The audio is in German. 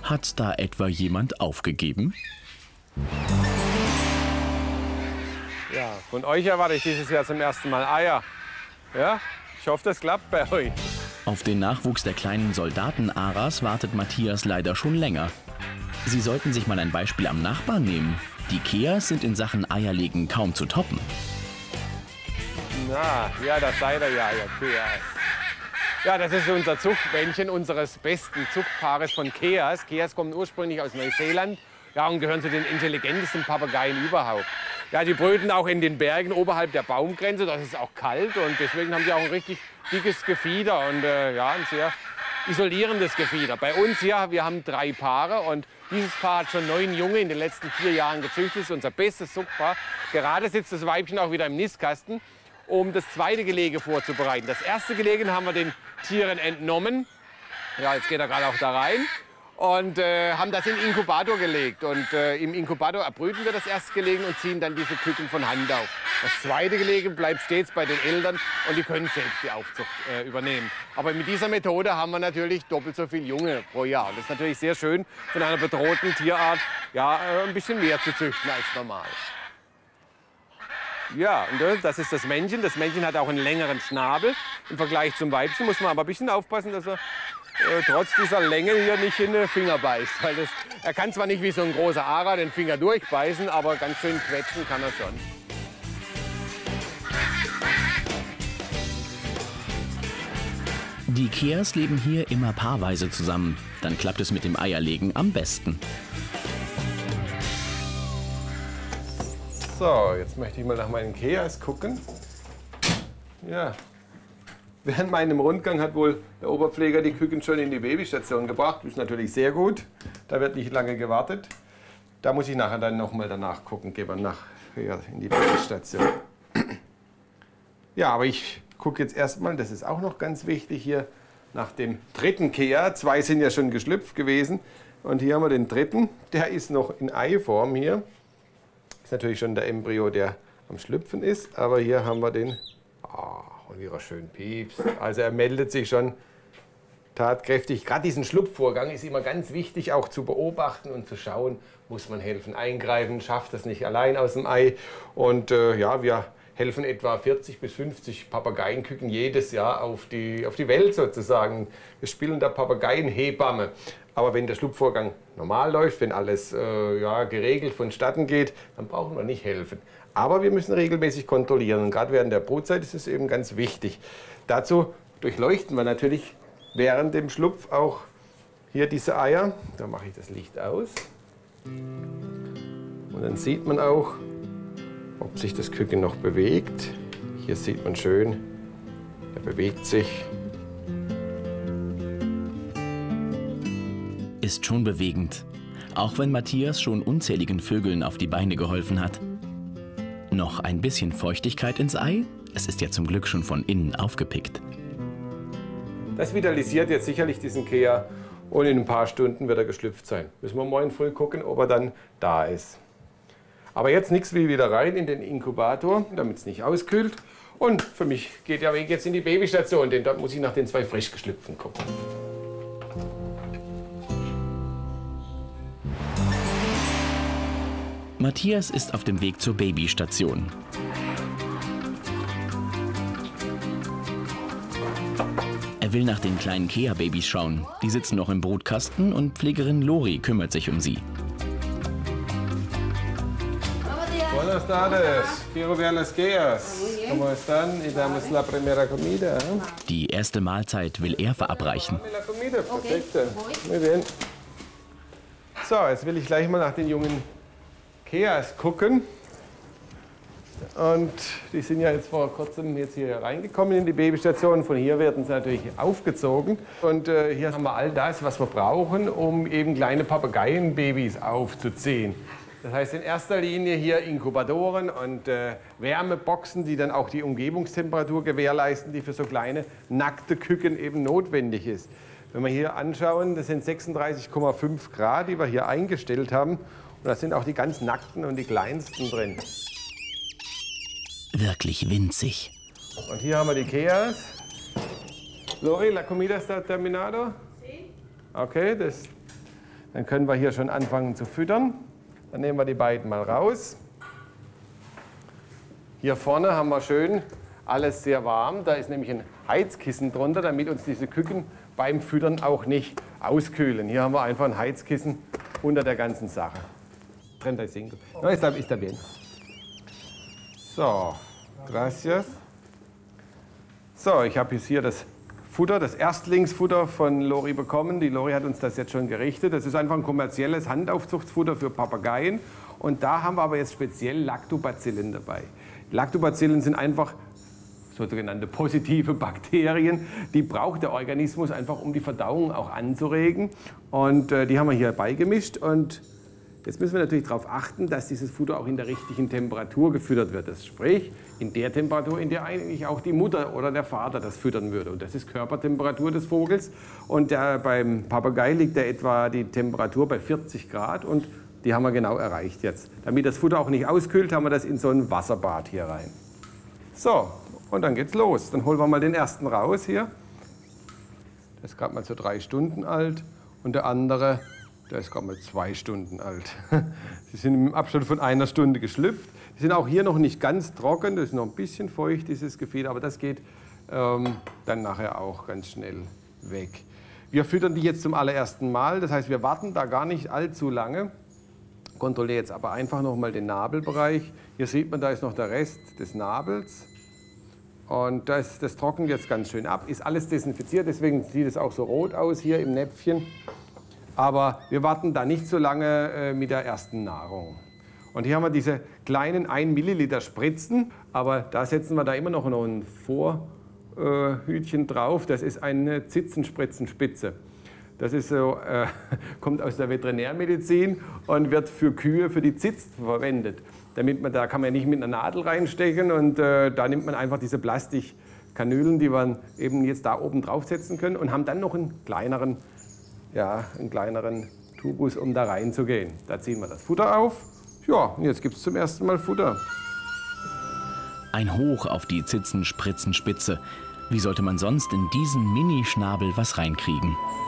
Hat da etwa jemand aufgegeben? Ja, von euch erwarte ich dieses Jahr zum ersten Mal Eier. Ja, ich hoffe, das klappt bei euch. Auf den Nachwuchs der kleinen Soldaten-Aras wartet Matthias leider schon länger. Sie sollten sich mal ein Beispiel am Nachbarn nehmen. Die Keas sind in Sachen Eierlegen kaum zu toppen. Na, ja, das seid ihr ja, ihr Keas. Ja, das ist unser Zuchtmännchen unseres besten Zuchtpaares von Keas. Keas kommen ursprünglich aus Neuseeland, ja, und gehören zu den intelligentesten Papageien überhaupt. Ja, die brüten auch in den Bergen oberhalb der Baumgrenze. Das ist auch kalt und deswegen haben sie auch ein richtig dickes Gefieder und ja, ein sehr isolierendes Gefieder. Bei uns hier, wir haben 3 Paare und dieses Paar hat schon 9 Junge in den letzten 4 Jahren gezüchtet. Das ist unser bestes Zuchtpaar. Gerade sitzt das Weibchen auch wieder im Nistkasten, um das zweite Gelege vorzubereiten. Das erste Gelege haben wir den Tieren entnommen. Ja, jetzt geht er gerade auch da rein. Und haben das in den Inkubator gelegt. Und im Inkubator erbrüten wir das erste Gelege und ziehen dann diese Küken von Hand auf. Das zweite Gelege bleibt stets bei den Eltern und die können selbst die Aufzucht übernehmen. Aber mit dieser Methode haben wir natürlich doppelt so viele Junge pro Jahr. Und das ist natürlich sehr schön, von einer bedrohten Tierart ja, ein bisschen mehr zu züchten als normal. Ja, und das ist das Männchen. Das Männchen hat auch einen längeren Schnabel. Im Vergleich zum Weibchen muss man aber ein bisschen aufpassen, dass er trotz dieser Länge hier nicht in den Finger beißt. Weil er kann zwar nicht wie so ein großer Ara den Finger durchbeißen, aber ganz schön quetschen kann er schon. Die Keas leben hier immer paarweise zusammen. Dann klappt es mit dem Eierlegen am besten. So, jetzt möchte ich mal nach meinen Keas gucken. Ja. Während meinem Rundgang hat wohl der Oberpfleger die Küken schon in die Babystation gebracht. Das ist natürlich sehr gut. Da wird nicht lange gewartet. Da muss ich nachher dann noch mal danach gucken. Gehen wir nachher in die Babystation. Ja, aber ich gucke jetzt erstmal, das ist auch noch ganz wichtig hier, nach dem dritten Kea. 2 sind ja schon geschlüpft gewesen. Und hier haben wir den dritten. Der ist noch in Eiform hier. Ist natürlich schon der Embryo, der am Schlüpfen ist. Aber hier haben wir den. Und wie er schön piepst. Also er meldet sich schon tatkräftig. Gerade diesen Schlupfvorgang ist immer ganz wichtig, auch zu beobachten und zu schauen, muss man helfen, eingreifen, schafft das nicht allein aus dem Ei. Und ja, wir helfen etwa 40 bis 50 Papageienküken jedes Jahr auf die Welt sozusagen. Wir spielen da Papageienhebamme. Aber wenn der Schlupfvorgang normal läuft, wenn alles ja, geregelt vonstatten geht, dann brauchen wir nicht helfen. Aber wir müssen regelmäßig kontrollieren. Und gerade während der Brutzeit ist es eben ganz wichtig. Dazu durchleuchten wir natürlich während dem Schlupf auch hier diese Eier. Da mache ich das Licht aus. Und dann sieht man auch, ob sich das Küken noch bewegt. Hier sieht man schön, er bewegt sich. Ist schon bewegend. Auch wenn Matthias schon unzähligen Vögeln auf die Beine geholfen hat. Noch ein bisschen Feuchtigkeit ins Ei. Es ist ja zum Glück schon von innen aufgepickt. Das vitalisiert jetzt sicherlich diesen Kea und in ein paar Stunden wird er geschlüpft sein. Müssen wir morgen früh gucken, ob er dann da ist. Aber jetzt nichts wie wieder rein in den Inkubator, damit es nicht auskühlt. Und für mich geht der Weg jetzt in die Babystation, denn dort muss ich nach den 2 frisch geschlüpften gucken. Matthias ist auf dem Weg zur Babystation. Er will nach den kleinen Kea-Babys schauen. Die sitzen noch im Brutkasten und Pflegerin Lori kümmert sich um sie. Buenas tardes, quiero ver las Keas. ¿Cómo están? Y damos la primera comida. Die erste Mahlzeit will er verabreichen. La comida, perfecto. Muy bien. So, jetzt will ich gleich mal nach den jungen Keas gucken. Und die sind ja jetzt vor kurzem jetzt hier reingekommen in die Babystation. Von hier werden sie natürlich aufgezogen. Und hier haben wir all das, was wir brauchen, um eben kleine Papageienbabys aufzuziehen. Das heißt in erster Linie hier Inkubatoren und Wärmeboxen, die dann auch die Umgebungstemperatur gewährleisten, die für so kleine nackte Küken eben notwendig ist. Wenn wir hier anschauen, das sind 36,5 Grad, die wir hier eingestellt haben. Und da sind auch die ganz nackten und die kleinsten drin. Wirklich winzig. Und hier haben wir die Keas. Lori, la comida está terminado? Sí. Okay, Dann können wir hier schon anfangen zu füttern. Dann nehmen wir die beiden mal raus. Hier vorne haben wir schön alles sehr warm. Da ist nämlich ein Heizkissen drunter, damit uns diese Küken beim Füttern auch nicht auskühlen. Hier haben wir einfach ein Heizkissen unter der ganzen Sache. No, está bien. So, gracias. So, ich habe jetzt hier das Futter, das Erstlingsfutter von Lori bekommen. Die Lori hat uns das jetzt schon gerichtet. Das ist einfach ein kommerzielles Handaufzuchtsfutter für Papageien. Und da haben wir aber jetzt speziell Lactobacillen dabei. Lactobacillen sind einfach sogenannte positive Bakterien. Die braucht der Organismus einfach, um die Verdauung auch anzuregen. Und die haben wir hier beigemischt. Und jetzt müssen wir natürlich darauf achten, dass dieses Futter auch in der richtigen Temperatur gefüttert wird. Das sprich, in der Temperatur, in der eigentlich auch die Mutter oder der Vater das füttern würde. Und das ist Körpertemperatur des Vogels. Und beim Papagei liegt etwa die Temperatur bei 40 Grad. Und die haben wir genau erreicht jetzt. Damit das Futter auch nicht auskühlt, haben wir das in so ein Wasserbad hier rein. So, und dann geht's los. Dann holen wir mal den ersten raus hier. Der ist gerade mal so 3 Stunden alt. Und der andere, der ist gerade mal 2 Stunden alt. Die sind im Abstand von 1 Stunde geschlüpft. Die sind auch hier noch nicht ganz trocken. Das ist noch ein bisschen feucht, dieses Gefieder. Aber das geht dann nachher auch ganz schnell weg. Wir füttern die jetzt zum allerersten Mal. Das heißt, wir warten da gar nicht allzu lange. Kontrolliere jetzt aber einfach noch mal den Nabelbereich. Hier sieht man, da ist noch der Rest des Nabels. Und das trocknet jetzt ganz schön ab. Ist alles desinfiziert, deswegen sieht es auch so rot aus hier im Näpfchen. Aber wir warten da nicht so lange mit der ersten Nahrung. Und hier haben wir diese kleinen 1 Milliliter Spritzen. Aber da setzen wir da immer noch ein Vorhütchen drauf. Das ist eine Zitzenspritzenspitze. Das ist so, kommt aus der Veterinärmedizin und wird für Kühe, für die Zitzen verwendet. Da kann man nicht mit einer Nadel reinstechen und da nimmt man einfach diese Plastikkanülen, die wir eben jetzt da oben draufsetzen können und haben dann noch einen kleineren Tubus, um da reinzugehen. Da ziehen wir das Futter auf. Ja, und jetzt gibt es zum ersten Mal Futter. Ein Hoch auf die Zitzenspritzenspitze. Wie sollte man sonst in diesen Minischnabel was reinkriegen?